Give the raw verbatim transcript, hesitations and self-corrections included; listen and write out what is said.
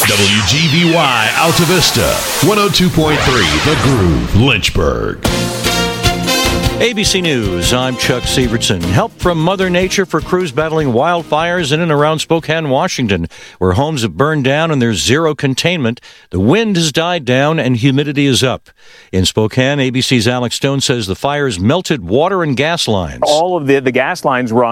W G V Y Alta Vista, one oh two point three The Groove, Lynchburg. A B C News, I'm Chuck Severson. Help from Mother Nature for crews battling wildfires in and around Spokane, Washington, where homes have burned down and there's zero containment. The wind has died down and humidity is up. In Spokane, A B C's Alex Stone says the fires melted water and gas lines. All of the, the gas lines were